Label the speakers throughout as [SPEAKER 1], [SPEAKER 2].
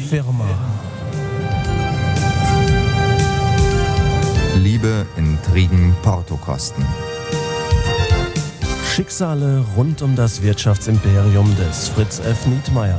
[SPEAKER 1] Firma.
[SPEAKER 2] Liebe, Intrigen, Portokosten.
[SPEAKER 1] Schicksale rund um das Wirtschaftsimperium des Fritz F. Nietmeyer.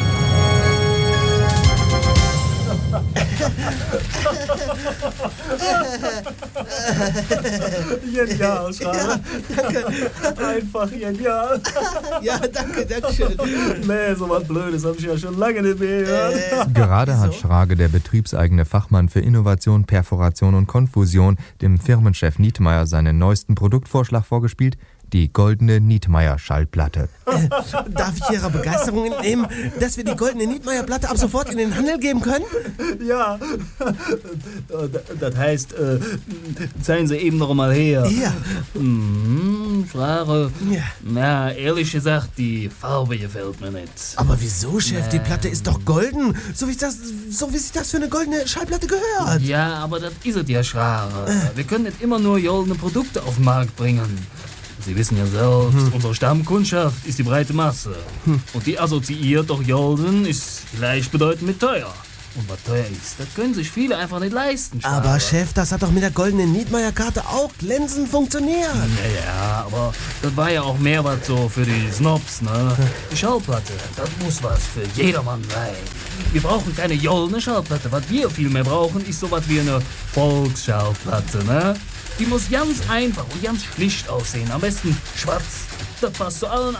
[SPEAKER 3] Genial, Schrader.
[SPEAKER 4] Ja, danke.
[SPEAKER 3] Einfach genial.
[SPEAKER 4] Ja, danke schön.
[SPEAKER 3] Nee, so was Blödes habe ich ja schon lange nicht mehr gehört.
[SPEAKER 2] Gerade hat Schrage, der betriebseigene Fachmann für Innovation, Perforation und Konfusion, dem Firmenchef Nietmeyer seinen neuesten Produktvorschlag vorgespielt, die goldene Nietmeyer-Schallplatte.
[SPEAKER 4] Darf ich Ihrer Begeisterung entnehmen, dass wir die goldene Nietmeyer-Platte ab sofort in den Handel geben können?
[SPEAKER 3] Ja, das heißt, zeigen Sie eben noch mal her.
[SPEAKER 4] Ja.
[SPEAKER 3] Schrader.
[SPEAKER 4] Ja.
[SPEAKER 3] Na, ehrlich gesagt, die Farbe gefällt mir nicht.
[SPEAKER 4] Aber wieso, Chef? Die Platte ist doch golden. So wie sich das für eine goldene Schallplatte gehört.
[SPEAKER 3] Ja, aber das ist es ja, Schrader. Wir können nicht immer nur goldene Produkte auf den Markt bringen. Sie wissen ja selbst, unsere Stammkundschaft ist die breite Masse. Und die assoziiert doch golden ist gleichbedeutend mit teuer. Und was teuer ist, das können sich viele einfach nicht leisten, Schrader.
[SPEAKER 4] Aber Chef, das hat doch mit der goldenen Nietmeyer-Karte auch glänzend funktioniert.
[SPEAKER 3] Ja, aber das war ja auch mehr was so für die Snobs, ne? Die Schallplatte, das muss was für jedermann sein. Wir brauchen keine goldene Schallplatte. Was wir viel mehr brauchen, ist sowas wie eine Volksschallplatte, ne? Die muss ganz einfach und ganz schlicht aussehen. Am besten schwarz. Das passt zu allen